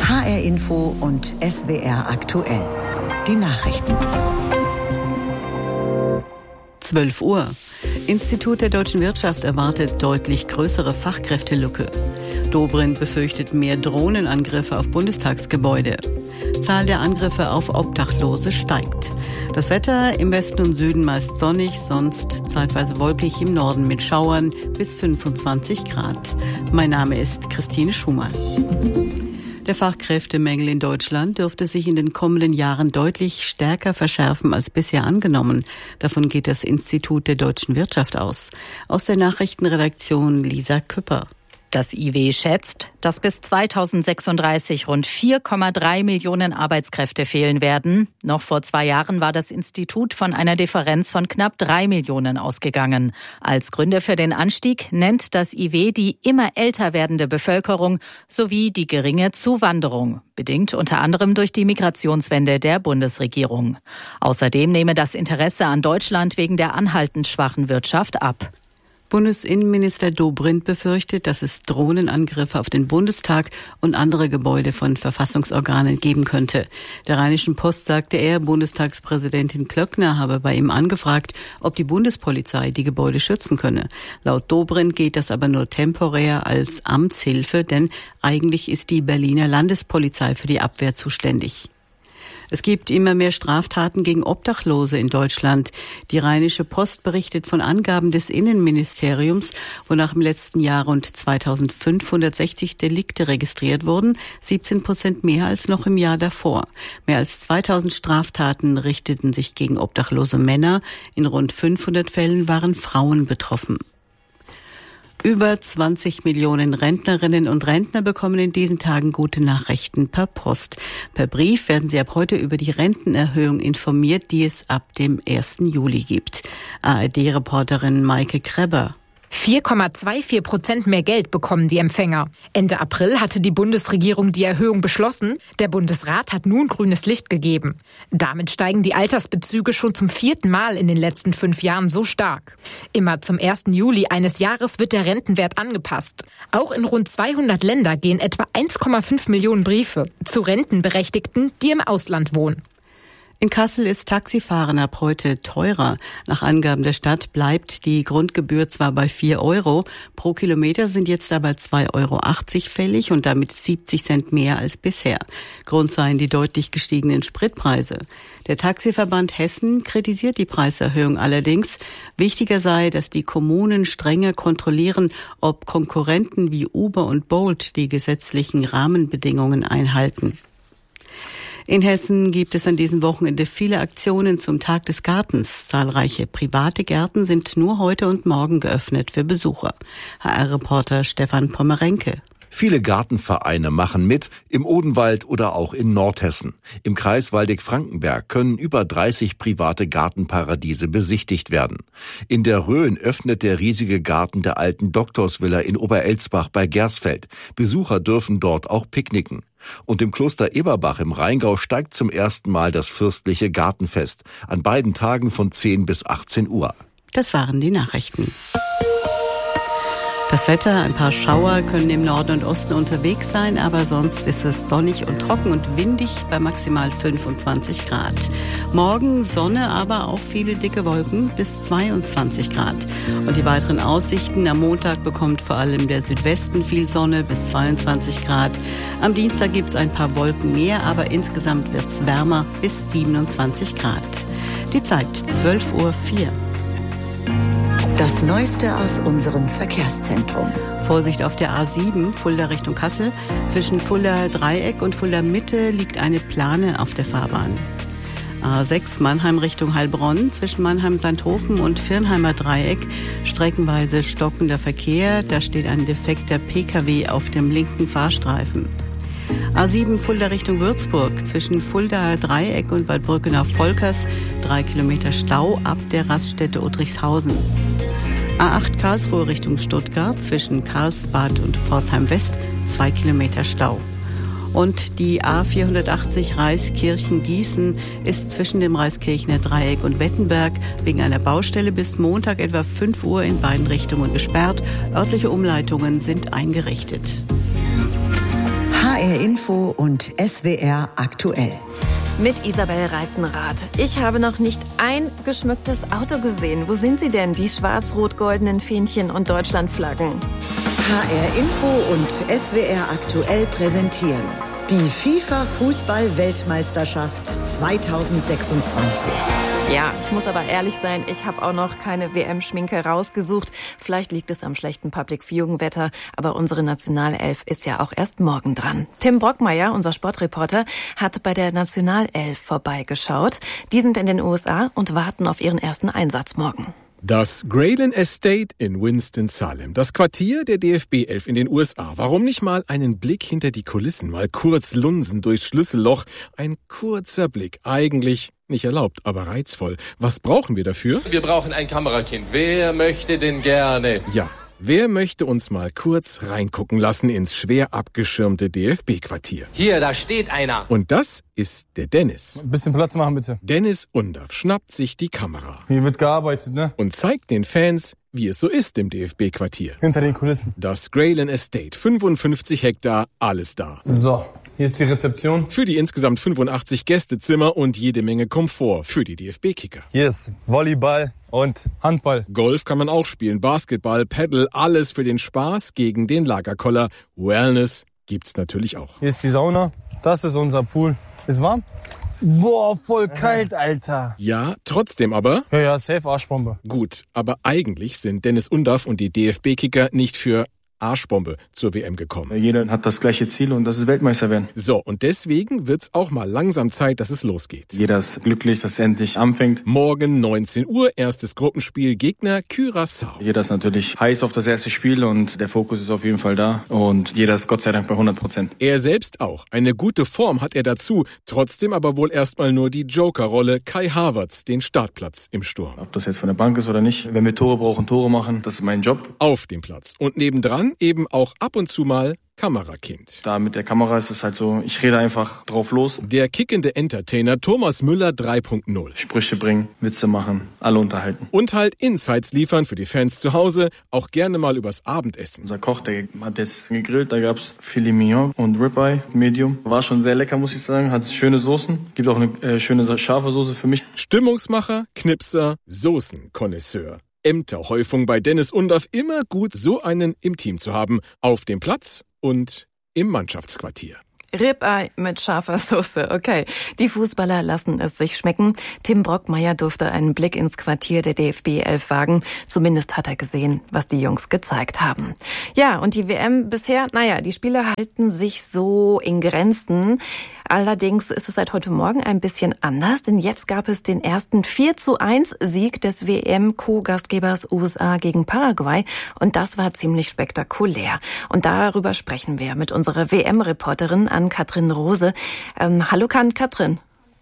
HR Info und SWR aktuell. Die Nachrichten. 12 Uhr. Institut der deutschen Wirtschaft erwartet deutlich größere Fachkräftelücke. Dobrindt befürchtet mehr Drohnenangriffe auf Bundestagsgebäude. Zahl der Angriffe auf Obdachlose steigt. Das Wetter im Westen und Süden meist sonnig, sonst zeitweise wolkig, im Norden mit Schauern bis 25 Grad. Mein Name ist Christine Schumann. Der Fachkräftemangel in Deutschland dürfte sich in den kommenden Jahren deutlich stärker verschärfen als bisher angenommen. Davon geht das Institut der deutschen Wirtschaft aus. Aus der Nachrichtenredaktion Lisa Küpper. Das IW schätzt, dass bis 2036 rund 4,3 Millionen Arbeitskräfte fehlen werden. Noch vor 2 Jahren war das Institut von einer Differenz von knapp 3 Millionen ausgegangen. Als Gründe für den Anstieg nennt das IW die immer älter werdende Bevölkerung sowie die geringe Zuwanderung, bedingt unter anderem durch die Migrationswende der Bundesregierung. Außerdem nehme das Interesse an Deutschland wegen der anhaltend schwachen Wirtschaft ab. Bundesinnenminister Dobrindt befürchtet, dass es Drohnenangriffe auf den Bundestag und andere Gebäude von Verfassungsorganen geben könnte. Der Rheinischen Post sagte er, Bundestagspräsidentin Klöckner habe bei ihm angefragt, ob die Bundespolizei die Gebäude schützen könne. Laut Dobrindt geht das aber nur temporär als Amtshilfe, denn eigentlich ist die Berliner Landespolizei für die Abwehr zuständig. Es gibt immer mehr Straftaten gegen Obdachlose in Deutschland. Die Rheinische Post berichtet von Angaben des Innenministeriums, wonach im letzten Jahr rund 2560 Delikte registriert wurden, 17% mehr als noch im Jahr davor. Mehr als 2000 Straftaten richteten sich gegen obdachlose Männer. In rund 500 Fällen waren Frauen betroffen. Über 20 Millionen Rentnerinnen und Rentner bekommen in diesen Tagen gute Nachrichten per Post. Per Brief werden sie ab heute über die Rentenerhöhung informiert, die es ab dem 1. Juli gibt. ARD-Reporterin Maike Krebber. 4,24% mehr Geld bekommen die Empfänger. Ende April hatte die Bundesregierung die Erhöhung beschlossen. Der Bundesrat hat nun grünes Licht gegeben. Damit steigen die Altersbezüge schon zum 4. Mal in den letzten 5 Jahren so stark. Immer zum 1. Juli eines Jahres wird der Rentenwert angepasst. Auch in rund 200 Länder gehen etwa 1,5 Millionen Briefe zu Rentenberechtigten, die im Ausland wohnen. In Kassel ist Taxifahren ab heute teurer. Nach Angaben der Stadt bleibt die Grundgebühr zwar bei 4 Euro, pro Kilometer sind jetzt aber 2,80 Euro fällig und damit 70 Cent mehr als bisher. Grund seien die deutlich gestiegenen Spritpreise. Der Taxiverband Hessen kritisiert die Preiserhöhung allerdings. Wichtiger sei, dass die Kommunen strenger kontrollieren, ob Konkurrenten wie Uber und Bolt die gesetzlichen Rahmenbedingungen einhalten. In Hessen gibt es an diesem Wochenende viele Aktionen zum Tag des Gartens. Zahlreiche private Gärten sind nur heute und morgen geöffnet für Besucher. HR-Reporter Stefan Pommerenke. Viele Gartenvereine machen mit, im Odenwald oder auch in Nordhessen. Im Kreis Waldeck-Frankenberg können über 30 private Gartenparadiese besichtigt werden. In der Rhön öffnet der riesige Garten der alten Doktorsvilla in Oberelsbach bei Gersfeld. Besucher dürfen dort auch picknicken. Und im Kloster Eberbach im Rheingau steigt zum ersten Mal das fürstliche Gartenfest. An beiden Tagen von 10 bis 18 Uhr. Das waren die Nachrichten. Das Wetter, ein paar Schauer können im Norden und Osten unterwegs sein, aber sonst ist es sonnig und trocken und windig bei maximal 25 Grad. Morgen Sonne, aber auch viele dicke Wolken bis 22 Grad. Und die weiteren Aussichten: am Montag bekommt vor allem der Südwesten viel Sonne bis 22 Grad. Am Dienstag gibt es ein paar Wolken mehr, aber insgesamt wird es wärmer bis 27 Grad. Die Zeit 12:04 Uhr. Das Neueste aus unserem Verkehrszentrum. Vorsicht auf der A7, Fulda Richtung Kassel. Zwischen Fulda Dreieck und Fulda Mitte liegt eine Plane auf der Fahrbahn. A6 Mannheim Richtung Heilbronn. Zwischen Mannheim-Sandhofen und Viernheimer Dreieck streckenweise stockender Verkehr. Da steht ein defekter Pkw auf dem linken Fahrstreifen. A7 Fulda Richtung Würzburg. Zwischen Fulda Dreieck und Bad Brückenau-Volkers 3 Kilometer Stau ab der Raststätte Uttrichshausen. A8 Karlsruhe Richtung Stuttgart. Zwischen Karlsbad und Pforzheim West 2 Kilometer Stau. Und die A480 Reiskirchen-Gießen ist zwischen dem Reiskirchener Dreieck und Wettenberg wegen einer Baustelle bis Montag etwa 5 Uhr in beiden Richtungen gesperrt. Örtliche Umleitungen sind eingerichtet. HR HR Info und SWR aktuell. Mit Isabel Reifenrath. Ich habe noch nicht ein geschmücktes Auto gesehen. Wo sind sie denn, die schwarz-rot-goldenen Fähnchen und Deutschlandflaggen? HR Info und SWR aktuell präsentieren die FIFA-Fußball-Weltmeisterschaft 2026. Ja, ich muss aber ehrlich sein, ich habe auch noch keine WM-Schminke rausgesucht. Vielleicht liegt es am schlechten Public-Viewing-Wetter, aber unsere Nationalelf ist ja auch erst morgen dran. Tim Brockmeier, unser Sportreporter, hat bei der Nationalelf vorbeigeschaut. Die sind in den USA und warten auf ihren ersten Einsatz morgen. Das Grayling Estate in Winston-Salem, das Quartier der DFB-11 in den USA. Warum nicht mal einen Blick hinter die Kulissen, mal kurz lunsen durchs Schlüsselloch? Ein kurzer Blick, eigentlich nicht erlaubt, aber reizvoll. Was brauchen wir dafür? Wir brauchen ein Kamerakind. Wer möchte denn gerne? Ja. Wer möchte uns mal kurz reingucken lassen ins schwer abgeschirmte DFB-Quartier? Hier, da steht einer. Und das ist der Dennis. Ein bisschen Platz machen, bitte. Dennis Undaff schnappt sich die Kamera. Hier wird gearbeitet, ne? Und zeigt den Fans, wie es so ist im DFB-Quartier. Hinter den Kulissen. Das Grayling Estate, 55 Hektar, alles da. So, hier ist die Rezeption. Für die insgesamt 85 Gästezimmer und jede Menge Komfort für die DFB-Kicker. Hier ist Volleyball und Handball. Golf kann man auch spielen, Basketball, Paddle, alles für den Spaß gegen den Lagerkoller. Wellness gibt's natürlich auch. Hier ist die Sauna, das ist unser Pool. Ist warm? Boah, voll kalt, Alter. Ja, trotzdem aber... Ja, safe Arschbombe. Gut, aber eigentlich sind Dennis Undaff und die DFB-Kicker nicht für Arschbombe zur WM gekommen. Jeder hat das gleiche Ziel und das ist Weltmeister werden. So, und deswegen wird's auch mal langsam Zeit, dass es losgeht. Jeder ist glücklich, dass es endlich anfängt. Morgen 19 Uhr, erstes Gruppenspiel, Gegner Curaçao. Jeder ist natürlich heiß auf das erste Spiel und der Fokus ist auf jeden Fall da. Und jeder ist Gott sei Dank bei 100%. Er selbst auch. Eine gute Form hat er dazu. Trotzdem aber wohl erstmal nur die Joker-Rolle Kai Havertz, den Startplatz im Sturm. Ob das jetzt von der Bank ist oder nicht. Wenn wir Tore brauchen, Tore machen. Das ist mein Job. Auf dem Platz. Und nebendran eben auch ab und zu mal Kamerakind. Da mit der Kamera ist es halt so, ich rede einfach drauf los. Der kickende Entertainer Thomas Müller 3.0. Sprüche bringen, Witze machen, alle unterhalten. Und halt Insights liefern für die Fans zu Hause, auch gerne mal übers Abendessen. Unser Koch, der hat jetzt gegrillt, da gab's Filet Mignon und Ribeye, Medium. War schon sehr lecker, muss ich sagen, hat schöne Soßen. Gibt auch eine schöne scharfe Soße für mich. Stimmungsmacher, Knipser, Soßenkonnoisseur. Ämterhäufung bei Dennis Undaff, immer gut, so einen im Team zu haben. Auf dem Platz und im Mannschaftsquartier. Ribeye mit scharfer Soße, okay. Die Fußballer lassen es sich schmecken. Tim Brockmeier durfte einen Blick ins Quartier der DFB 11 wagen. Zumindest hat er gesehen, was die Jungs gezeigt haben. Ja, und die WM bisher, die Spieler halten sich so in Grenzen. Allerdings ist es seit heute Morgen ein bisschen anders, denn jetzt gab es den ersten 4:1-Sieg des WM-Co-Gastgebers USA gegen Paraguay und das war ziemlich spektakulär. Und darüber sprechen wir mit unserer WM-Reporterin Ann-Kathrin Rose. Hallo Ann-Kathrin.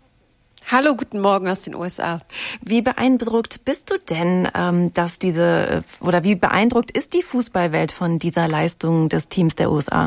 Hallo, guten Morgen aus den USA. Wie beeindruckt bist du denn, wie beeindruckt ist die Fußballwelt von dieser Leistung des Teams der USA?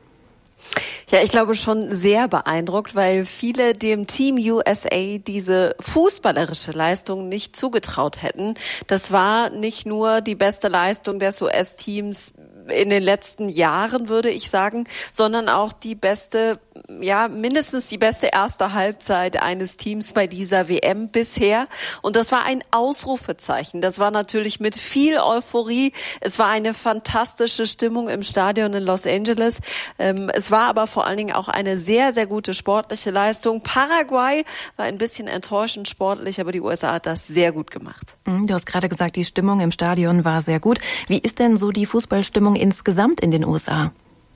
Ja, ich glaube schon sehr beeindruckt, weil viele dem Team USA diese fußballerische Leistung nicht zugetraut hätten. Das war nicht nur die beste Leistung des US-Teams in den letzten Jahren, würde ich sagen, sondern auch die beste, mindestens die beste erste Halbzeit eines Teams bei dieser WM bisher. Und das war ein Ausrufezeichen. Das war natürlich mit viel Euphorie. Es war eine fantastische Stimmung im Stadion in Los Angeles. Es war aber vor allen Dingen auch eine sehr, sehr gute sportliche Leistung. Paraguay war ein bisschen enttäuschend sportlich, aber die USA hat das sehr gut gemacht. Du hast gerade gesagt, die Stimmung im Stadion war sehr gut. Wie ist denn so die Fußballstimmung insgesamt in den USA?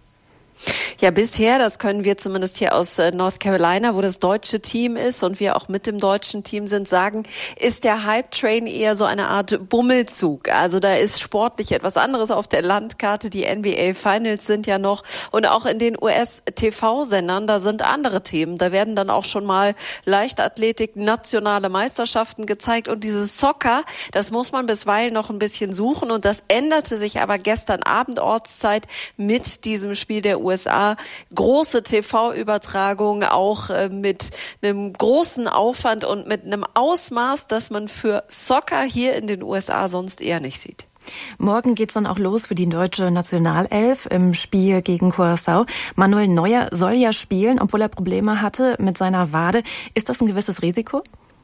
Ja, bisher, das können wir zumindest hier aus North Carolina, wo das deutsche Team ist und wir auch mit dem deutschen Team sind, sagen, ist der Hype-Train eher so eine Art Bummelzug. Also da ist sportlich etwas anderes auf der Landkarte. Die NBA-Finals sind ja noch und auch in den US-TV-Sendern, da sind andere Themen. Da werden dann auch schon mal Leichtathletik, nationale Meisterschaften gezeigt und dieses Soccer, das muss man bisweilen noch ein bisschen suchen und das änderte sich aber gestern Abend Ortszeit mit diesem Spiel der USA. Große TV-Übertragung, auch mit einem großen Aufwand und mit einem Ausmaß, das man für Soccer hier in den USA sonst eher nicht sieht. Morgen geht's dann auch los für die deutsche Nationalelf im Spiel gegen Curaçao. Manuel Neuer soll ja spielen, obwohl er Probleme hatte mit seiner Wade. Ist das ein gewisses Risiko?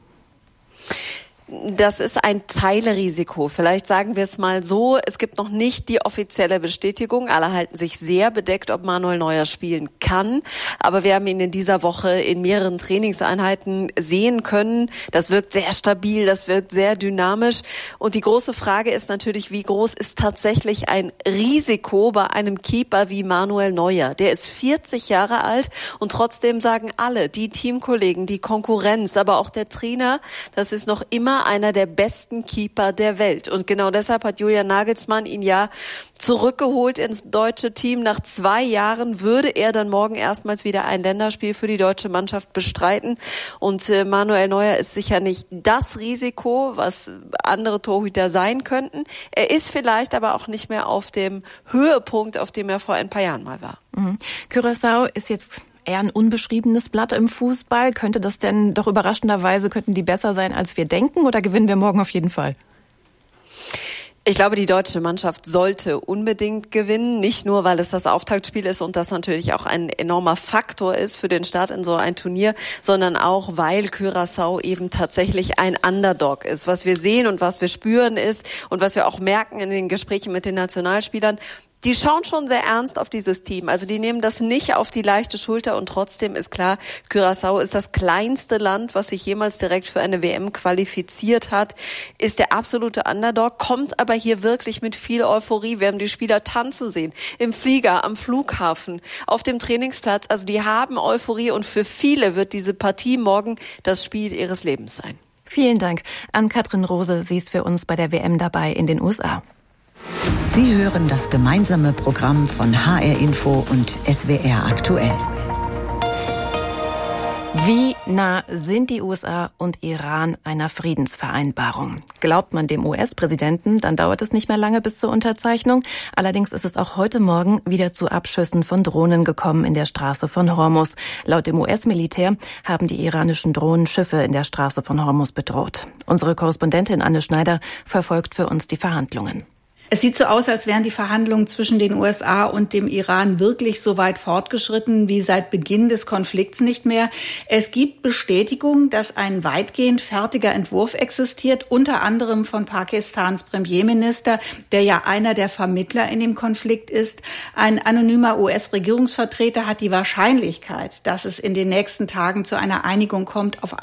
Das ist ein Teilrisiko. Vielleicht sagen wir es mal so, es gibt noch nicht die offizielle Bestätigung. Alle halten sich sehr bedeckt, ob Manuel Neuer spielen kann. Aber wir haben ihn in dieser Woche in mehreren Trainingseinheiten sehen können. Das wirkt sehr stabil, das wirkt sehr dynamisch. Und die große Frage ist natürlich, wie groß ist tatsächlich ein Risiko bei einem Keeper wie Manuel Neuer? Der ist 40 Jahre alt und trotzdem sagen alle, die Teamkollegen, die Konkurrenz, aber auch der Trainer, das ist noch immer einer der besten Keeper der Welt. Und genau deshalb hat Julian Nagelsmann ihn ja zurückgeholt ins deutsche Team. Nach 2 Jahren würde er dann morgen erstmals wieder ein Länderspiel für die deutsche Mannschaft bestreiten. Und Manuel Neuer ist sicher nicht das Risiko, was andere Torhüter sein könnten. Er ist vielleicht aber auch nicht mehr auf dem Höhepunkt, auf dem er vor ein paar Jahren mal war. Curaçao ist jetzt eher ein unbeschriebenes Blatt im Fußball. Könnte das denn doch überraschenderweise, könnten die besser sein, als wir denken, oder gewinnen wir morgen auf jeden Fall? Ich glaube, die deutsche Mannschaft sollte unbedingt gewinnen, nicht nur, weil es das Auftaktspiel ist und das natürlich auch ein enormer Faktor ist für den Start in so ein Turnier, sondern auch, weil Curaçao eben tatsächlich ein Underdog ist. Was wir sehen und was wir spüren ist und was wir auch merken in den Gesprächen mit den Nationalspielern, die schauen schon sehr ernst auf dieses Team. Also die nehmen das nicht auf die leichte Schulter und trotzdem ist klar, Curaçao ist das kleinste Land, was sich jemals direkt für eine WM qualifiziert hat, ist der absolute Underdog, kommt aber hier wirklich mit viel Euphorie. Wir haben die Spieler tanzen sehen, im Flieger, am Flughafen, auf dem Trainingsplatz. Also die haben Euphorie und für viele wird diese Partie morgen das Spiel ihres Lebens sein. Vielen Dank an Katrin Rose. Sie ist für uns bei der WM dabei in den USA. Sie hören das gemeinsame Programm von HR Info und SWR aktuell. Wie nah sind die USA und Iran einer Friedensvereinbarung? Glaubt man dem US-Präsidenten, dann dauert es nicht mehr lange bis zur Unterzeichnung. Allerdings ist es auch heute Morgen wieder zu Abschüssen von Drohnen gekommen in der Straße von Hormuz. Laut dem US-Militär haben die iranischen Drohnen Schiffe in der Straße von Hormuz bedroht. Unsere Korrespondentin Anne Schneider verfolgt für uns die Verhandlungen. Es sieht so aus, als wären die Verhandlungen zwischen den USA und dem Iran wirklich so weit fortgeschritten wie seit Beginn des Konflikts nicht mehr. Es gibt Bestätigung, dass ein weitgehend fertiger Entwurf existiert, unter anderem von Pakistans Premierminister, der ja einer der Vermittler in dem Konflikt ist. Ein anonymer US-Regierungsvertreter hat die Wahrscheinlichkeit, dass es in den nächsten Tagen zu einer Einigung kommt, auf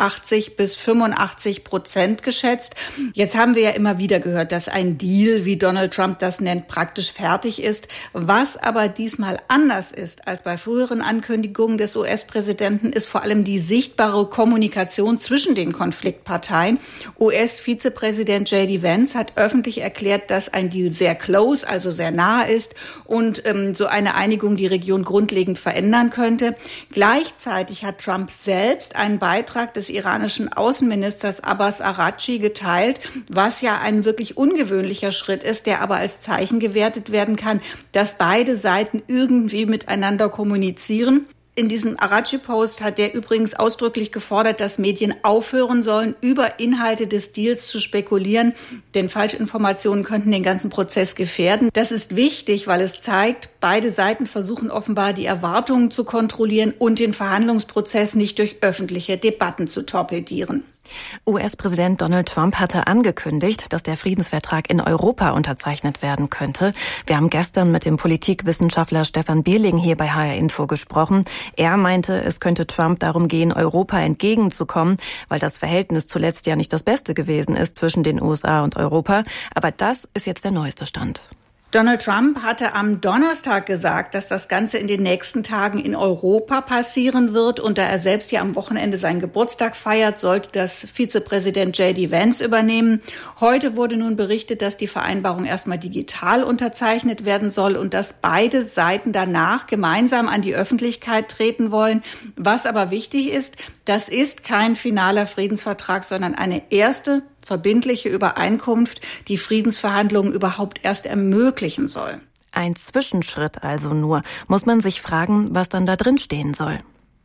80-85% geschätzt. Jetzt haben wir ja immer wieder gehört, dass ein Deal, wie Donald Trump das nennt, praktisch fertig ist. Was aber diesmal anders ist als bei früheren Ankündigungen des US-Präsidenten, ist vor allem die sichtbare Kommunikation zwischen den Konfliktparteien. US-Vizepräsident J.D. Vance hat öffentlich erklärt, dass ein Deal sehr close, also sehr nah ist und so eine Einigung die Region grundlegend verändern könnte. Gleichzeitig hat Trump selbst einen Beitrag des iranischen Außenministers Abbas Araghchi geteilt, was ja ein wirklich ungewöhnlicher Schritt ist, der aber als Zeichen gewertet werden kann, dass beide Seiten irgendwie miteinander kommunizieren. In diesem Araghchi-Post hat er übrigens ausdrücklich gefordert, dass Medien aufhören sollen, über Inhalte des Deals zu spekulieren, denn Falschinformationen könnten den ganzen Prozess gefährden. Das ist wichtig, weil es zeigt, beide Seiten versuchen offenbar, die Erwartungen zu kontrollieren und den Verhandlungsprozess nicht durch öffentliche Debatten zu torpedieren. US-Präsident Donald Trump hatte angekündigt, dass der Friedensvertrag in Europa unterzeichnet werden könnte. Wir haben gestern mit dem Politikwissenschaftler Stefan Bierling hier bei HR Info gesprochen. Er meinte, es könnte Trump darum gehen, Europa entgegenzukommen, weil das Verhältnis zuletzt ja nicht das Beste gewesen ist zwischen den USA und Europa. Aber das ist jetzt der neueste Stand. Donald Trump hatte am Donnerstag gesagt, dass das Ganze in den nächsten Tagen in Europa passieren wird. Und da er selbst ja am Wochenende seinen Geburtstag feiert, sollte das Vizepräsident J.D. Vance übernehmen. Heute wurde nun berichtet, dass die Vereinbarung erstmal digital unterzeichnet werden soll und dass beide Seiten danach gemeinsam an die Öffentlichkeit treten wollen. Was aber wichtig ist, das ist kein finaler Friedensvertrag, sondern eine erste verbindliche Übereinkunft, die Friedensverhandlungen überhaupt erst ermöglichen soll. Ein Zwischenschritt also nur. Muss man sich fragen, was dann da drin stehen soll.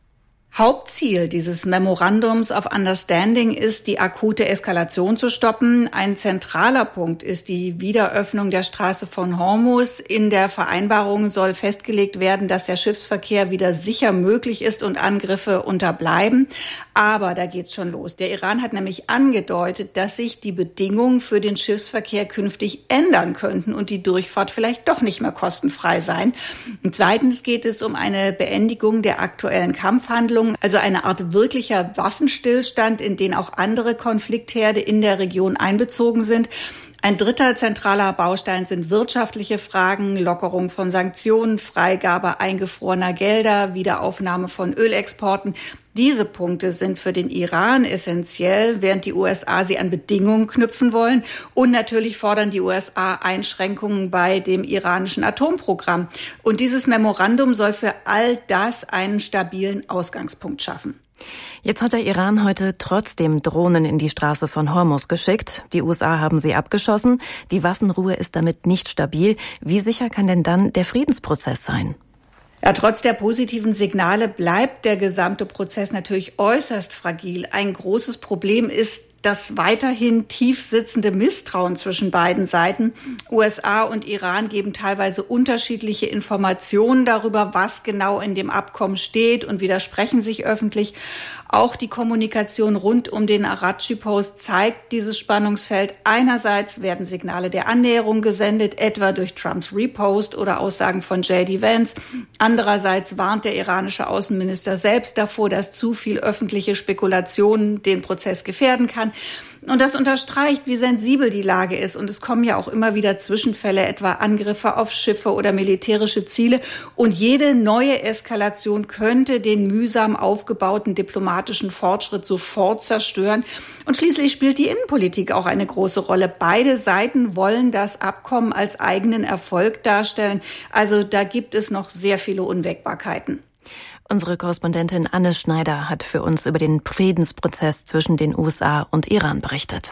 Hauptziel dieses Memorandums of Understanding ist, die akute Eskalation zu stoppen. Ein zentraler Punkt ist die Wiederöffnung der Straße von Hormuz. In der Vereinbarung soll festgelegt werden, dass der Schiffsverkehr wieder sicher möglich ist und Angriffe unterbleiben. Aber da geht's schon los. Der Iran hat nämlich angedeutet, dass sich die Bedingungen für den Schiffsverkehr künftig ändern könnten und die Durchfahrt vielleicht doch nicht mehr kostenfrei sein. Und zweitens geht es um eine Beendigung der aktuellen Kampfhandlungen, also eine Art wirklicher Waffenstillstand, in den auch andere Konfliktherde in der Region einbezogen sind. Ein dritter zentraler Baustein sind wirtschaftliche Fragen, Lockerung von Sanktionen, Freigabe eingefrorener Gelder, Wiederaufnahme von Ölexporten. Diese Punkte sind für den Iran essentiell, während die USA sie an Bedingungen knüpfen wollen. Und natürlich fordern die USA Einschränkungen bei dem iranischen Atomprogramm. Und dieses Memorandum soll für all das einen stabilen Ausgangspunkt schaffen. Jetzt hat der Iran heute trotzdem Drohnen in die Straße von Hormuz geschickt. Die USA haben sie abgeschossen. Die Waffenruhe ist damit nicht stabil. Wie sicher kann denn dann der Friedensprozess sein? Ja, trotz der positiven Signale bleibt der gesamte Prozess natürlich äußerst fragil. Ein großes Problem ist das weiterhin tief sitzende Misstrauen zwischen beiden Seiten. USA und Iran geben teilweise unterschiedliche Informationen darüber, was genau in dem Abkommen steht und widersprechen sich öffentlich. Auch die Kommunikation rund um den Araghchi-Post zeigt dieses Spannungsfeld. Einerseits werden Signale der Annäherung gesendet, etwa durch Trumps Repost oder Aussagen von J.D. Vance. Andererseits warnt der iranische Außenminister selbst davor, dass zu viel öffentliche Spekulation den Prozess gefährden kann. Und das unterstreicht, wie sensibel die Lage ist. Und es kommen ja auch immer wieder Zwischenfälle, etwa Angriffe auf Schiffe oder militärische Ziele. Und jede neue Eskalation könnte den mühsam aufgebauten diplomatischen Fortschritt sofort zerstören. Und schließlich spielt die Innenpolitik auch eine große Rolle. Beide Seiten wollen das Abkommen als eigenen Erfolg darstellen. Also da gibt es noch sehr viele Unwägbarkeiten. Unsere Korrespondentin Anne Schneider hat für uns über den Friedensprozess zwischen den USA und Iran berichtet.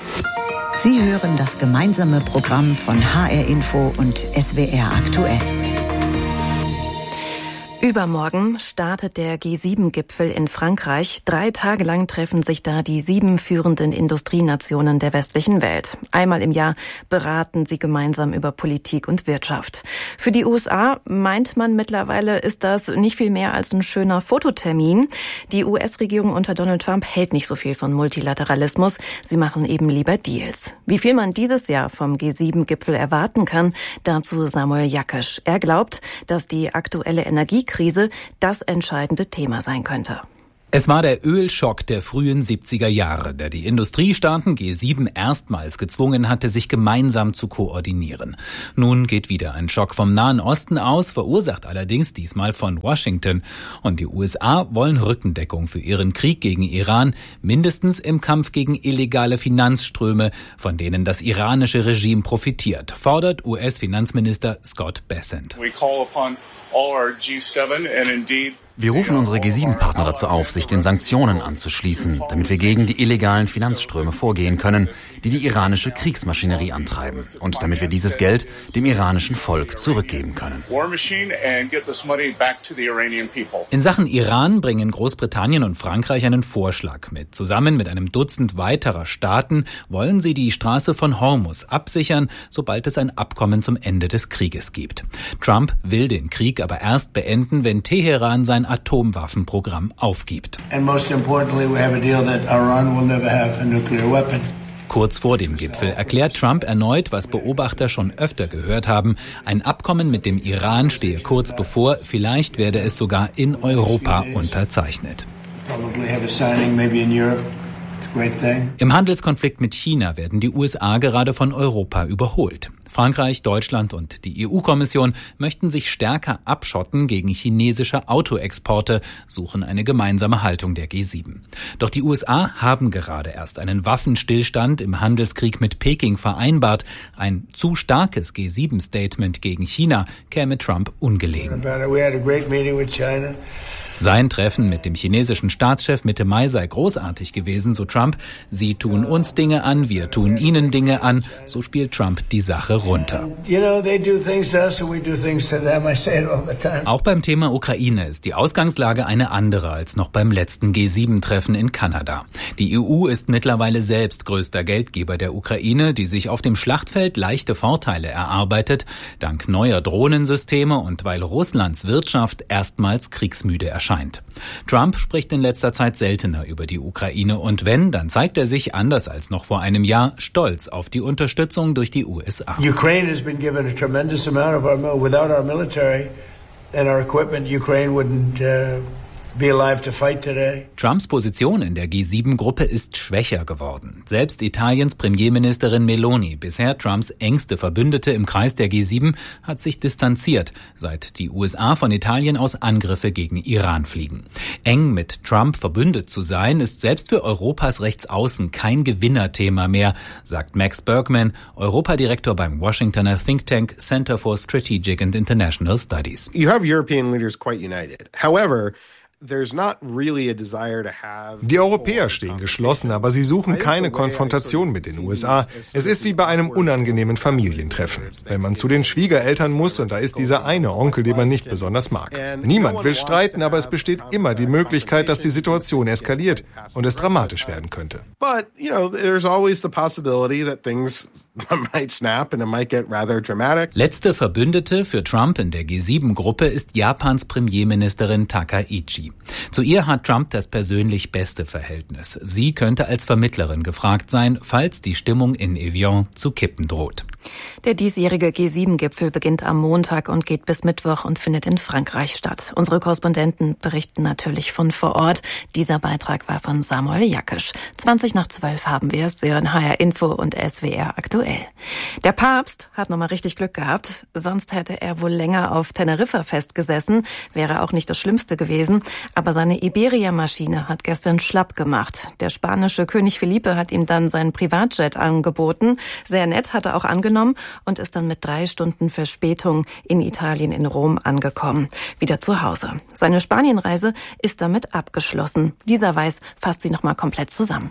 Sie hören das gemeinsame Programm von HR Info und SWR Aktuell. Übermorgen startet der G7-Gipfel in Frankreich. 3 Tage lang treffen sich da die 7 führenden Industrienationen der westlichen Welt. Einmal im Jahr beraten sie gemeinsam über Politik und Wirtschaft. Für die USA meint man mittlerweile, ist das nicht viel mehr als ein schöner Fototermin. Die US-Regierung unter Donald Trump hält nicht so viel von Multilateralismus. Sie machen eben lieber Deals. Wie viel man dieses Jahr vom G7-Gipfel erwarten kann, dazu Samuel Jakesch. Er glaubt, dass die aktuelle Energiekrise das entscheidende Thema sein könnte. Es war der Ölschock der frühen 70er Jahre, der die Industriestaaten G7 erstmals gezwungen hatte, sich gemeinsam zu koordinieren. Nun geht wieder ein Schock vom Nahen Osten aus, verursacht allerdings diesmal von Washington. Und die USA wollen Rückendeckung für ihren Krieg gegen Iran, mindestens im Kampf gegen illegale Finanzströme, von denen das iranische Regime profitiert, fordert US-Finanzminister Scott Bessent. Wir rufen unsere G7-Partner dazu auf, sich den Sanktionen anzuschließen, damit wir gegen die illegalen Finanzströme vorgehen können, die die iranische Kriegsmaschinerie antreiben und damit wir dieses Geld dem iranischen Volk zurückgeben können. In Sachen Iran bringen Großbritannien und Frankreich einen Vorschlag mit. Zusammen mit einem Dutzend weiterer Staaten wollen sie die Straße von Hormuz absichern, sobald es ein Abkommen zum Ende des Krieges gibt. Trump will den Krieg aber erst beenden, wenn Teheran sein Atomwaffenprogramm aufgibt. Kurz vor dem Gipfel erklärt Trump erneut, was Beobachter schon öfter gehört haben. Ein Abkommen mit dem Iran stehe kurz bevor, vielleicht werde es sogar in Europa unterzeichnet. Im Handelskonflikt mit China werden die USA gerade von Europa überholt. Frankreich, Deutschland und die EU-Kommission möchten sich stärker abschotten gegen chinesische Autoexporte, suchen eine gemeinsame Haltung der G7. Doch die USA haben gerade erst einen Waffenstillstand im Handelskrieg mit Peking vereinbart. Ein zu starkes G7-Statement gegen China käme Trump ungelegen. Sein Treffen mit dem chinesischen Staatschef Mitte Mai sei großartig gewesen, so Trump. Sie tun uns Dinge an, wir tun ihnen Dinge an. So spielt Trump die Sache runter. Auch beim Thema Ukraine ist die Ausgangslage eine andere als noch beim letzten G7-Treffen in Kanada. Die EU ist mittlerweile selbst größter Geldgeber der Ukraine, die sich auf dem Schlachtfeld leichte Vorteile erarbeitet, dank neuer Drohnensysteme und weil Russlands Wirtschaft erstmals kriegsmüde erscheint. Trump spricht in letzter Zeit seltener über die Ukraine und wenn, dann zeigt er sich, anders als noch vor einem Jahr, stolz auf die Unterstützung durch die USA. Ukraine has been given a tremendous amount of our without our military and our equipment, Ukraine wouldn't be alive to fight today. Trumps Position in der G7-Gruppe ist schwächer geworden. Selbst Italiens Premierministerin Meloni, bisher Trumps engste Verbündete im Kreis der G7, hat sich distanziert, seit die USA von Italien aus Angriffe gegen Iran fliegen. Eng mit Trump verbündet zu sein, ist selbst für Europas Rechtsaußen kein Gewinnerthema mehr, sagt Max Bergman, Europadirektor beim Washingtoner Think Tank Center for Strategic and International Studies. You have European leaders quite united. However, die Europäer stehen geschlossen, aber sie suchen keine Konfrontation mit den USA. Es ist wie bei einem unangenehmen Familientreffen. Wenn man zu den Schwiegereltern muss und da ist dieser eine Onkel, den man nicht besonders mag. Niemand will streiten, aber es besteht immer die Möglichkeit, dass die Situation eskaliert und es dramatisch werden könnte. But, there's always the possibility that things might snap and it might get rather dramatic. Letzte Verbündete für Trump in der G7-Gruppe ist Japans Premierministerin Takaichi. Zu ihr hat Trump das persönlich beste Verhältnis. Sie könnte als Vermittlerin gefragt sein, falls die Stimmung in Evian zu kippen droht. Der diesjährige G7-Gipfel beginnt am Montag und geht bis Mittwoch und findet in Frankreich statt. Unsere Korrespondenten berichten natürlich von vor Ort. Dieser Beitrag war von Samuel Jakisch. 11:20 haben wir es. Sie hören HR Info und SWR aktuell. Der Papst hat nochmal richtig Glück gehabt. Sonst hätte er wohl länger auf Teneriffa festgesessen. Wäre auch nicht das Schlimmste gewesen. Aber seine Iberia-Maschine hat gestern schlapp gemacht. Der spanische König Felipe hat ihm dann seinen Privatjet angeboten. Sehr nett, hat er auch angenommen und ist dann mit 3 Stunden Verspätung in Italien in Rom angekommen. Wieder zu Hause. Seine Spanienreise ist damit abgeschlossen. Lisa Weiß fasst sie nochmal komplett zusammen.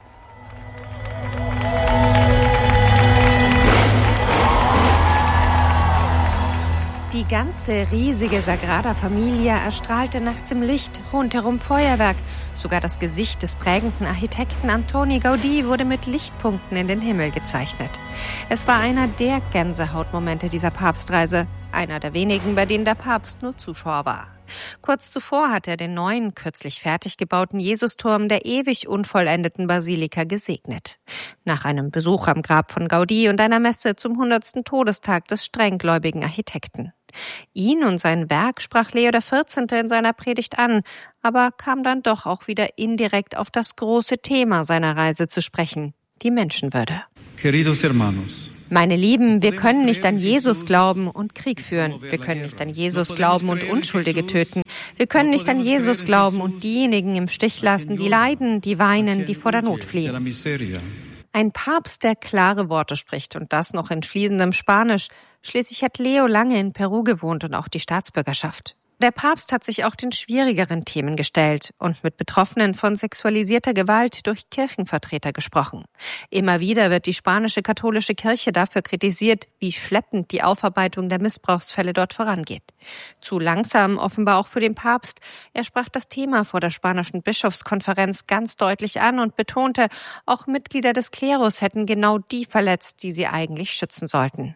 Die ganze riesige Sagrada Familia erstrahlte nachts im Licht, rundherum Feuerwerk. Sogar das Gesicht des prägenden Architekten Antoni Gaudí wurde mit Lichtpunkten in den Himmel gezeichnet. Es war einer der Gänsehautmomente dieser Papstreise, einer der wenigen, bei denen der Papst nur Zuschauer war. Kurz zuvor hat er den neuen, kürzlich fertig gebauten Jesusturm der ewig unvollendeten Basilika gesegnet. Nach einem Besuch am Grab von Gaudí und einer Messe zum 100. Todestag des strenggläubigen Architekten. Ihn und sein Werk sprach Leo XIV. In seiner Predigt an, aber kam dann doch auch wieder indirekt auf das große Thema seiner Reise zu sprechen, die Menschenwürde. Queridos hermanos. Meine Lieben, wir können nicht an Jesus glauben und Krieg führen. Wir können nicht an Jesus glauben und Unschuldige töten. Wir können nicht an Jesus glauben und diejenigen im Stich lassen, die leiden, die weinen, die vor der Not fliehen. Ein Papst, der klare Worte spricht und das noch in fließendem Spanisch. Schließlich hat Leo lange in Peru gewohnt und auch die Staatsbürgerschaft. Der Papst hat sich auch den schwierigeren Themen gestellt und mit Betroffenen von sexualisierter Gewalt durch Kirchenvertreter gesprochen. Immer wieder wird die spanische katholische Kirche dafür kritisiert, wie schleppend die Aufarbeitung der Missbrauchsfälle dort vorangeht. Zu langsam offenbar auch für den Papst. Er sprach das Thema vor der spanischen Bischofskonferenz ganz deutlich an und betonte, auch Mitglieder des Klerus hätten genau die verletzt, die sie eigentlich schützen sollten.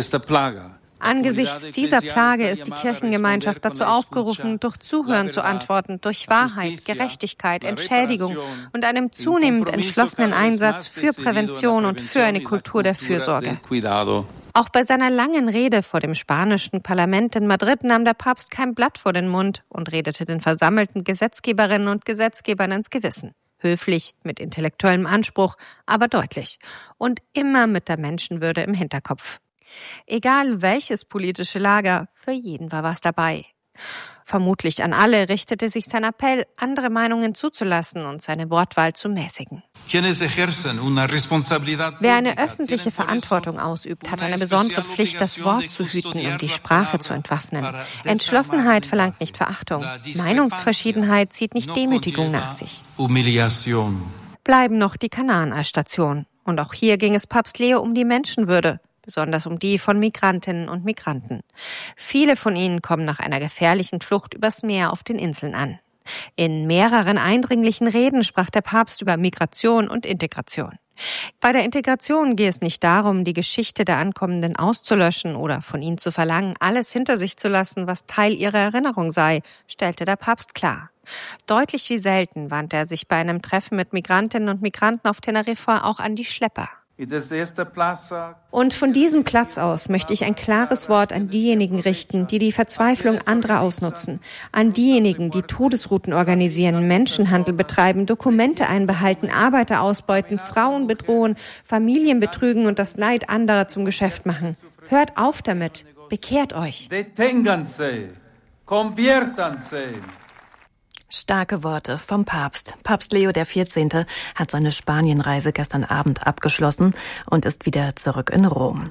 Angesichts dieser Plage ist die Kirchengemeinschaft dazu aufgerufen, durch Zuhören zu antworten, durch Wahrheit, Gerechtigkeit, Entschädigung und einem zunehmend entschlossenen Einsatz für Prävention und für eine Kultur der Fürsorge. Auch bei seiner langen Rede vor dem spanischen Parlament in Madrid nahm der Papst kein Blatt vor den Mund und redete den versammelten Gesetzgeberinnen und Gesetzgebern ins Gewissen. Höflich, mit intellektuellem Anspruch, aber deutlich. Und immer mit der Menschenwürde im Hinterkopf. Egal welches politische Lager, für jeden war was dabei. Vermutlich an alle richtete sich sein Appell, andere Meinungen zuzulassen und seine Wortwahl zu mäßigen. Wer eine öffentliche Verantwortung ausübt, hat eine besondere Pflicht, das Wort zu hüten und die Sprache zu entwaffnen. Entschlossenheit verlangt nicht Verachtung. Meinungsverschiedenheit zieht nicht Demütigung nach sich. Bleiben noch die Kanaren als Station. Und auch hier ging es Papst Leo um die Menschenwürde, besonders um die von Migrantinnen und Migranten. Viele von ihnen kommen nach einer gefährlichen Flucht übers Meer auf den Inseln an. In mehreren eindringlichen Reden sprach der Papst über Migration und Integration. Bei der Integration gehe es nicht darum, die Geschichte der Ankommenden auszulöschen oder von ihnen zu verlangen, alles hinter sich zu lassen, was Teil ihrer Erinnerung sei, stellte der Papst klar. Deutlich wie selten wandte er sich bei einem Treffen mit Migrantinnen und Migranten auf Teneriffa auch an die Schlepper. Und von diesem Platz aus möchte ich ein klares Wort an diejenigen richten, die die Verzweiflung anderer ausnutzen. An diejenigen, die Todesrouten organisieren, Menschenhandel betreiben, Dokumente einbehalten, Arbeiter ausbeuten, Frauen bedrohen, Familien betrügen und das Leid anderer zum Geschäft machen. Hört auf damit. Bekehrt euch. Deténganse. Conviértanse. Starke Worte vom Papst. Papst Leo XIV. Hat seine Spanienreise gestern Abend abgeschlossen und ist wieder zurück in Rom.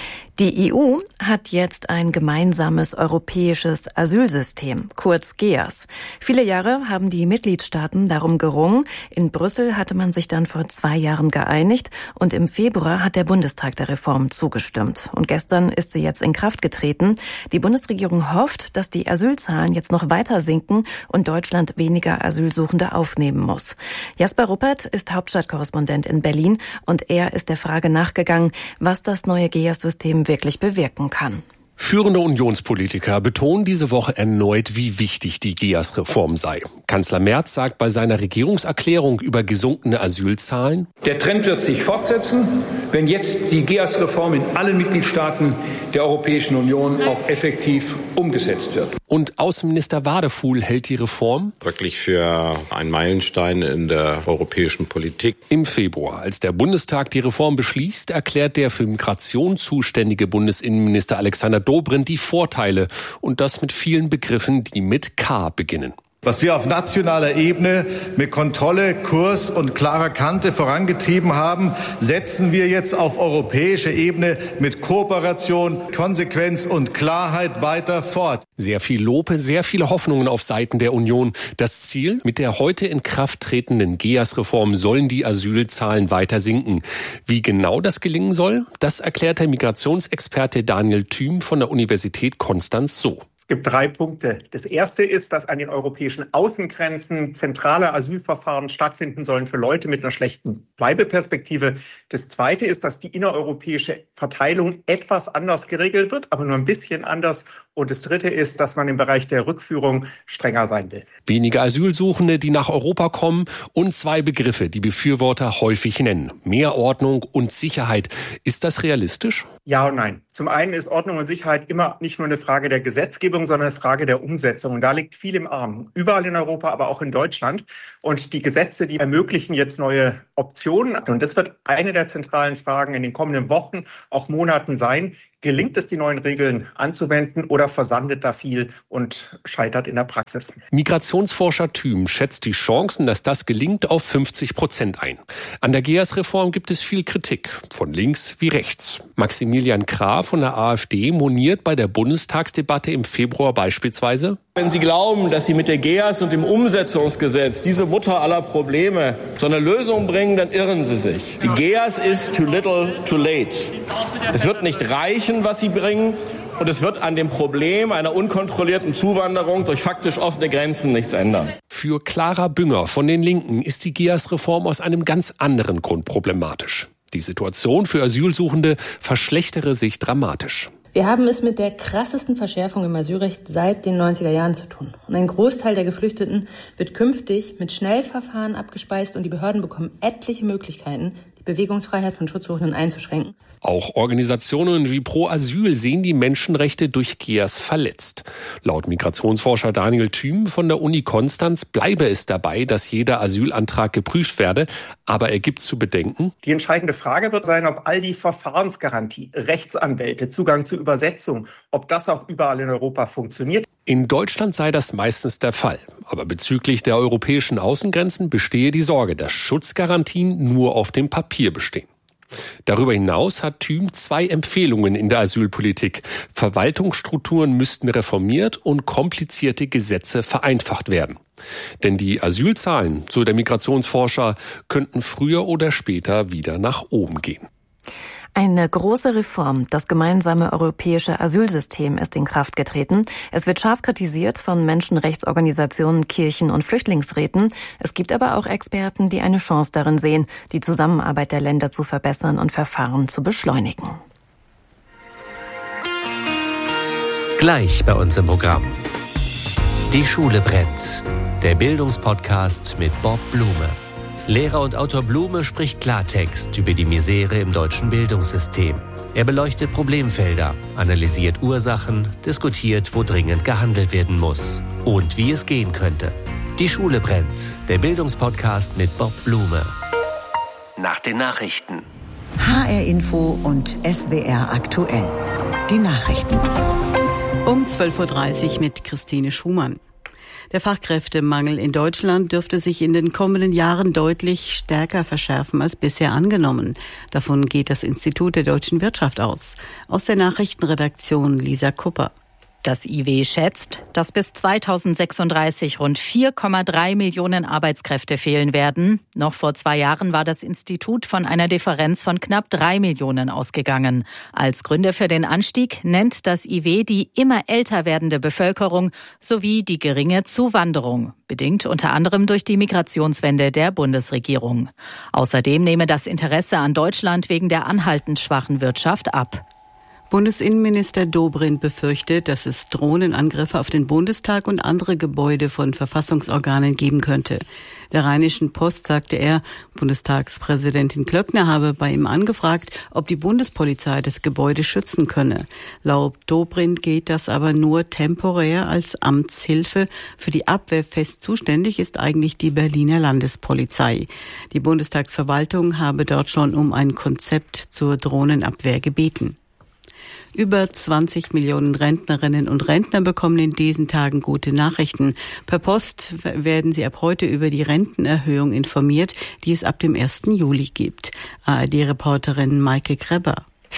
Die EU hat jetzt ein gemeinsames europäisches Asylsystem, kurz GEAS. Viele Jahre haben die Mitgliedstaaten darum gerungen. In Brüssel hatte man sich dann vor 2 Jahren geeinigt und im Februar hat der Bundestag der Reform zugestimmt. Und gestern ist sie jetzt in Kraft getreten. Die Bundesregierung hofft, dass die Asylzahlen jetzt noch weiter sinken und Deutschland weniger Asylsuchende aufnehmen muss. Jasper Ruppert ist Hauptstadtkorrespondent in Berlin und er ist der Frage nachgegangen, was das neue GEAS-System wirklich bewirken kann. Führende Unionspolitiker betonen diese Woche erneut, wie wichtig die GEAS-Reform sei. Kanzler Merz sagt bei seiner Regierungserklärung über gesunkene Asylzahlen: Der Trend wird sich fortsetzen, wenn jetzt die GEAS-Reform in allen Mitgliedstaaten der Europäischen Union auch effektiv umgesetzt wird. Und Außenminister Wadefuhl hält die Reform wirklich für einen Meilenstein in der europäischen Politik. Im Februar, als der Bundestag die Reform beschließt, erklärt der für Migration zuständige Bundesinnenminister Alexander Dobrindt die Vorteile und das mit vielen Begriffen, die mit K beginnen. Was wir auf nationaler Ebene mit Kontrolle, Kurs und klarer Kante vorangetrieben haben, setzen wir jetzt auf europäischer Ebene mit Kooperation, Konsequenz und Klarheit weiter fort. Sehr viel Lob, sehr viele Hoffnungen auf Seiten der Union. Das Ziel: mit der heute in Kraft tretenden GEAS-Reform sollen die Asylzahlen weiter sinken. Wie genau das gelingen soll, das erklärt der Migrationsexperte Daniel Thüm von der Universität Konstanz so. Es gibt 3 Punkte. Das erste ist, dass an den europäischen Außengrenzen zentrale Asylverfahren stattfinden sollen für Leute mit einer schlechten Bleibeperspektive. Das zweite ist, dass die innereuropäische Verteilung etwas anders geregelt wird, aber nur ein bisschen anders. Und das dritte ist, dass man im Bereich der Rückführung strenger sein will. Weniger Asylsuchende, die nach Europa kommen, und 2 Begriffe, die Befürworter häufig nennen: mehr Ordnung und Sicherheit. Ist das realistisch? Ja und nein. Zum einen ist Ordnung und Sicherheit immer nicht nur eine Frage der Gesetzgebung, sondern eine Frage der Umsetzung. Und da liegt viel im Argen. Überall in Europa, aber auch in Deutschland. Und die Gesetze, die ermöglichen jetzt neue Optionen. Und das wird eine der zentralen Fragen in den kommenden Wochen, auch Monaten sein. Gelingt es, die neuen Regeln anzuwenden, oder versandet da viel und scheitert in der Praxis? Migrationsforscher Thüm schätzt die Chancen, dass das gelingt, auf 50% ein. An der GEAS-Reform gibt es viel Kritik, von links wie rechts. Maximilian Krah von der AfD moniert bei der Bundestagsdebatte im Februar beispielsweise: Wenn Sie glauben, dass Sie mit der GEAS und dem Umsetzungsgesetz, diese Mutter aller Probleme, zu einer Lösung bringen, dann irren Sie sich. Die GEAS ist too little, too late. Es wird nicht reichen, was Sie bringen, und es wird an dem Problem einer unkontrollierten Zuwanderung durch faktisch offene Grenzen nichts ändern. Für Clara Bünger von den Linken ist die GEAS-Reform aus einem ganz anderen Grund problematisch. Die Situation für Asylsuchende verschlechtere sich dramatisch. Wir haben es mit der krassesten Verschärfung im Asylrecht seit den 90er Jahren zu tun. Und ein Großteil der Geflüchteten wird künftig mit Schnellverfahren abgespeist und die Behörden bekommen etliche Möglichkeiten, die Bewegungsfreiheit von Schutzsuchenden einzuschränken. Auch Organisationen wie Pro Asyl sehen die Menschenrechte durch GEAS verletzt. Laut Migrationsforscher Daniel Thüm von der Uni Konstanz bleibe es dabei, dass jeder Asylantrag geprüft werde, aber er gibt zu bedenken: Die entscheidende Frage wird sein, ob all die Verfahrensgarantie, Rechtsanwälte, Zugang zu Übersetzung, ob das auch überall in Europa funktioniert. In Deutschland sei das meistens der Fall. Aber bezüglich der europäischen Außengrenzen bestehe die Sorge, dass Schutzgarantien nur auf dem Papier bestehen. Darüber hinaus hat Thüm 2 Empfehlungen in der Asylpolitik. Verwaltungsstrukturen müssten reformiert und komplizierte Gesetze vereinfacht werden. Denn die Asylzahlen, so der Migrationsforscher, könnten früher oder später wieder nach oben gehen. Eine große Reform, das gemeinsame europäische Asylsystem, ist in Kraft getreten. Es wird scharf kritisiert von Menschenrechtsorganisationen, Kirchen und Flüchtlingsräten. Es gibt aber auch Experten, die eine Chance darin sehen, die Zusammenarbeit der Länder zu verbessern und Verfahren zu beschleunigen. Gleich bei uns im Programm. Die Schule brennt. Der Bildungspodcast mit Bob Blume. Lehrer und Autor Blume spricht Klartext über die Misere im deutschen Bildungssystem. Er beleuchtet Problemfelder, analysiert Ursachen, diskutiert, wo dringend gehandelt werden muss und wie es gehen könnte. Die Schule brennt. Der Bildungspodcast mit Bob Blume. Nach den Nachrichten. HR Info und SWR aktuell. Die Nachrichten. Um 12.30 Uhr mit Christine Schumann. Der Fachkräftemangel in Deutschland dürfte sich in den kommenden Jahren deutlich stärker verschärfen als bisher angenommen. Davon geht das Institut der deutschen Wirtschaft aus. Aus der Nachrichtenredaktion Lisa Kupper. Das IW schätzt, dass bis 2036 rund 4,3 Millionen Arbeitskräfte fehlen werden. Noch vor 2 Jahren war das Institut von einer Differenz von knapp 3 Millionen ausgegangen. Als Gründe für den Anstieg nennt das IW die immer älter werdende Bevölkerung sowie die geringe Zuwanderung, bedingt unter anderem durch die Migrationswende der Bundesregierung. Außerdem nehme das Interesse an Deutschland wegen der anhaltend schwachen Wirtschaft ab. Bundesinnenminister Dobrindt befürchtet, dass es Drohnenangriffe auf den Bundestag und andere Gebäude von Verfassungsorganen geben könnte. Der Rheinischen Post sagte er, Bundestagspräsidentin Klöckner habe bei ihm angefragt, ob die Bundespolizei das Gebäude schützen könne. Laut Dobrindt geht das aber nur temporär als Amtshilfe. Für die Abwehr fest zuständig ist eigentlich die Berliner Landespolizei. Die Bundestagsverwaltung habe dort schon um ein Konzept zur Drohnenabwehr gebeten. Über 20 Millionen Rentnerinnen und Rentner bekommen in diesen Tagen gute Nachrichten. Per Post werden sie ab heute über die Rentenerhöhung informiert, die es ab dem 1. Juli gibt. ARD-Reporterin Maike Kreber.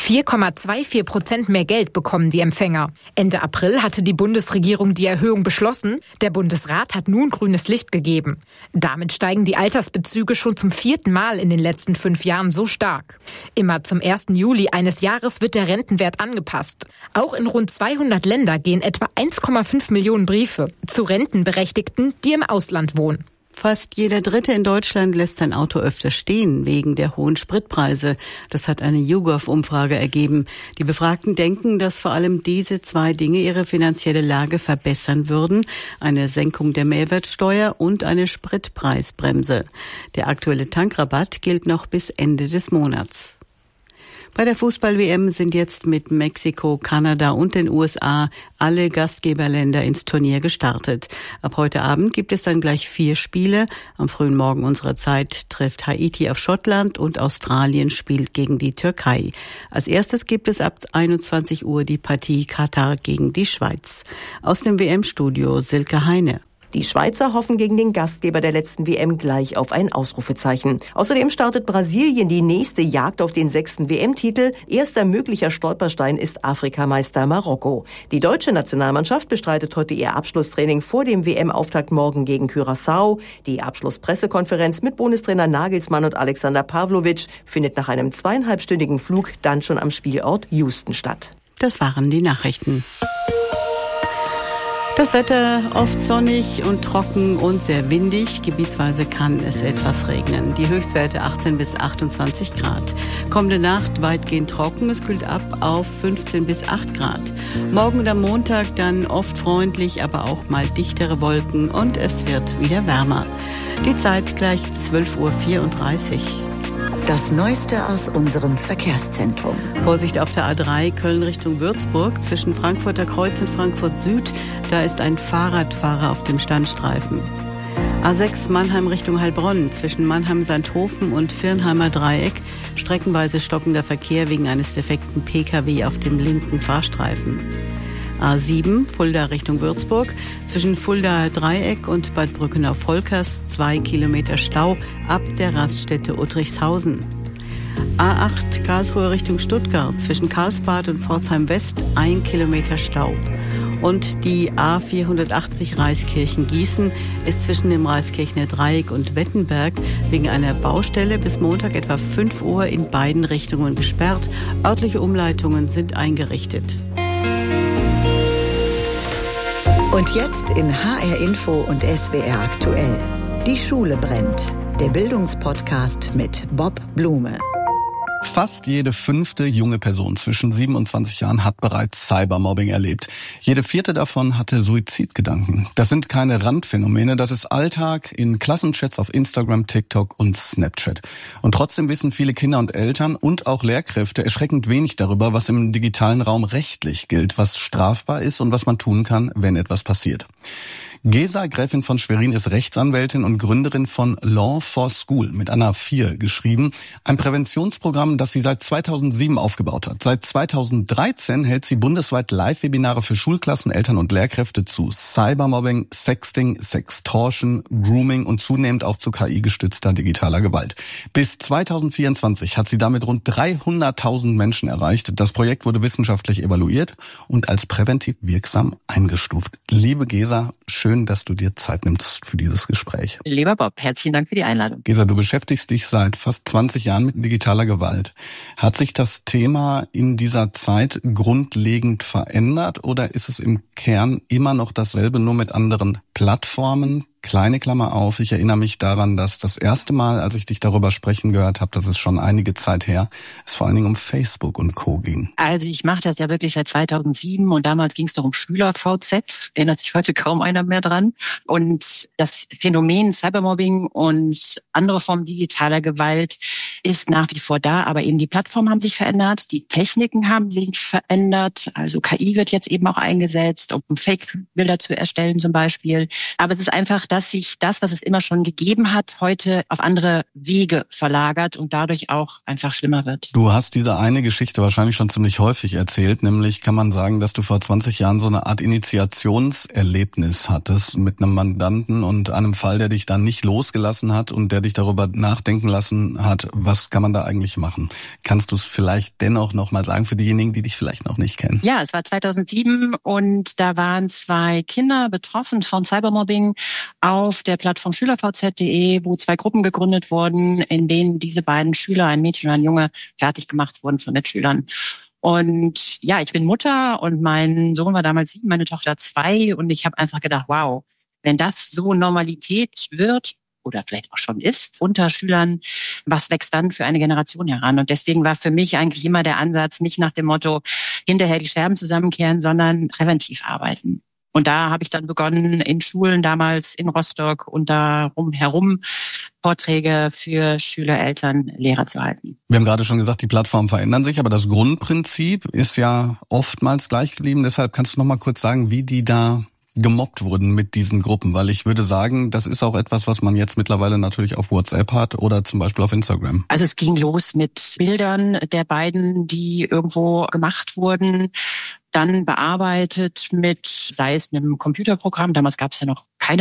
4,24% mehr Geld bekommen die Empfänger. Ende April hatte die Bundesregierung die Erhöhung beschlossen. Der Bundesrat hat nun grünes Licht gegeben. Damit steigen die Altersbezüge schon zum 4. Mal in den letzten 5 Jahren so stark. Immer zum 1. Juli eines Jahres wird der Rentenwert angepasst. Auch in rund 200 Länder gehen etwa 1,5 Millionen Briefe zu Rentenberechtigten, die im Ausland wohnen. Fast jeder Dritte in Deutschland lässt sein Auto öfter stehen, wegen der hohen Spritpreise. Das hat eine YouGov-Umfrage ergeben. Die Befragten denken, dass vor allem diese 2 Dinge ihre finanzielle Lage verbessern würden. Eine Senkung der Mehrwertsteuer und eine Spritpreisbremse. Der aktuelle Tankrabatt gilt noch bis Ende des Monats. Bei der Fußball-WM sind jetzt mit Mexiko, Kanada und den USA alle Gastgeberländer ins Turnier gestartet. Ab heute Abend gibt es dann gleich 4 Spiele. Am frühen Morgen unserer Zeit trifft Haiti auf Schottland und Australien spielt gegen die Türkei. Als erstes gibt es ab 21 Uhr die Partie Katar gegen die Schweiz. Aus dem WM-Studio Silke Heine. Die Schweizer hoffen gegen den Gastgeber der letzten WM gleich auf ein Ausrufezeichen. Außerdem startet Brasilien die nächste Jagd auf den 6. WM-Titel. Erster möglicher Stolperstein ist Afrikameister Marokko. Die deutsche Nationalmannschaft bestreitet heute ihr Abschlusstraining vor dem WM-Auftakt morgen gegen Curaçao. Die Abschlusspressekonferenz mit Bundestrainer Nagelsmann und Alexander Pavlovic findet nach einem 2,5-stündigen Flug dann schon am Spielort Houston statt. Das waren die Nachrichten. Das Wetter oft sonnig und trocken und sehr windig. Gebietsweise kann es etwas regnen. Die Höchstwerte 18 bis 28 Grad. Kommende Nacht weitgehend trocken. Es kühlt ab auf 15 bis 8 Grad. Morgen und am Montag dann oft freundlich, aber auch mal dichtere Wolken und es wird wieder wärmer. Die Zeit gleich 12.34 Uhr. Das Neueste aus unserem Verkehrszentrum. Vorsicht auf der A3 Köln Richtung Würzburg zwischen Frankfurter Kreuz und Frankfurt Süd. Da ist ein Fahrradfahrer auf dem Standstreifen. A6 Mannheim Richtung Heilbronn zwischen Mannheim-Sandhofen und Virnheimer Dreieck. Streckenweise stockender Verkehr wegen eines defekten Pkw auf dem linken Fahrstreifen. A7 Fulda Richtung Würzburg, zwischen Fuldaer Dreieck und Bad Brückenau-Volkers 2 Kilometer Stau ab der Raststätte Uttrichshausen. A8 Karlsruhe Richtung Stuttgart, zwischen Karlsbad und Pforzheim West 1 Kilometer Stau. Und die A480 Reiskirchen-Gießen ist zwischen dem Reiskirchener Dreieck und Wettenberg wegen einer Baustelle bis Montag etwa 5 Uhr in beiden Richtungen gesperrt. Örtliche Umleitungen sind eingerichtet. Und jetzt in HR Info und SWR aktuell. Die Schule brennt. Der Bildungspodcast mit Bob Blume. Fast jede 5. junge Person zwischen 7 und 20 Jahren hat bereits Cybermobbing erlebt. Jede 4. davon hatte Suizidgedanken. Das sind keine Randphänomene, das ist Alltag in Klassenchats auf Instagram, TikTok und Snapchat. Und trotzdem wissen viele Kinder und Eltern und auch Lehrkräfte erschreckend wenig darüber, was im digitalen Raum rechtlich gilt, was strafbar ist und was man tun kann, wenn etwas passiert. Gesa, Gräfin von Schwerin, ist Rechtsanwältin und Gründerin von Law for School, mit Anna 4 geschrieben. Ein Präventionsprogramm, das sie seit 2007 aufgebaut hat. Seit 2013 hält sie bundesweit Live-Webinare für Schulklassen, Eltern und Lehrkräfte zu Cybermobbing, Sexting, Sextortion, Grooming und zunehmend auch zu KI-gestützter digitaler Gewalt. Bis 2024 hat sie damit rund 300.000 Menschen erreicht. Das Projekt wurde wissenschaftlich evaluiert und als präventiv wirksam eingestuft. Liebe Gesa, schön, dass du dir Zeit nimmst für dieses Gespräch. Lieber Bob, herzlichen Dank für die Einladung. Gesa, du beschäftigst dich seit fast 20 Jahren mit digitaler Gewalt. Hat sich das Thema in dieser Zeit grundlegend verändert oder ist es im Kern immer noch dasselbe, nur mit anderen Plattformen? Kleine Klammer auf, ich erinnere mich daran, dass das erste Mal, als ich dich darüber sprechen gehört habe, das ist schon einige Zeit her, es vor allen Dingen um Facebook und Co. ging. Also ich mache das ja wirklich seit 2007 und damals ging es doch um Schüler-VZ, erinnert sich heute kaum einer mehr dran. Und das Phänomen Cybermobbing und andere Formen digitaler Gewalt ist nach wie vor da, aber eben die Plattformen haben sich verändert, die Techniken haben sich verändert, also KI wird jetzt eben auch eingesetzt, um Fake-Bilder zu erstellen zum Beispiel. Aber es ist einfach, dass sich das, was es immer schon gegeben hat, heute auf andere Wege verlagert und dadurch auch einfach schlimmer wird. Du hast diese eine Geschichte wahrscheinlich schon ziemlich häufig erzählt, nämlich kann man sagen, dass du vor 20 Jahren so eine Art Initiationserlebnis hattest mit einem Mandanten und einem Fall, der dich dann nicht losgelassen hat und der dich darüber nachdenken lassen hat, was kann man da eigentlich machen? Kannst du es vielleicht dennoch noch mal sagen für diejenigen, die dich vielleicht noch nicht kennen? Ja, es war 2007 und da waren 2 Kinder betroffen von Cybermobbing auf der Plattform schülervz.de, wo 2 Gruppen gegründet wurden, in denen diese beiden Schüler, ein Mädchen und ein Junge, fertig gemacht wurden von Mitschülern. Und ja, ich bin Mutter und mein Sohn war damals 7, meine Tochter 2 und ich habe einfach gedacht, wow, wenn das so Normalität wird oder vielleicht auch schon ist unter Schülern, was wächst dann für eine Generation heran? Und deswegen war für mich eigentlich immer der Ansatz, nicht nach dem Motto, hinterher die Scherben zusammenkehren, sondern präventiv arbeiten. Und da habe ich dann begonnen, in Schulen damals in Rostock und darum herum Vorträge für Schüler, Eltern, Lehrer zu halten. Wir haben gerade schon gesagt, die Plattformen verändern sich, aber das Grundprinzip ist ja oftmals gleich geblieben. Deshalb kannst du noch mal kurz sagen, wie die da gemobbt wurden mit diesen Gruppen, weil ich würde sagen, das ist auch etwas, was man jetzt mittlerweile natürlich auf WhatsApp hat oder zum Beispiel auf Instagram. Also es ging los mit Bildern der beiden, die irgendwo gemacht wurden, dann bearbeitet mit, sei es mit einem Computerprogramm, damals gab es ja noch keine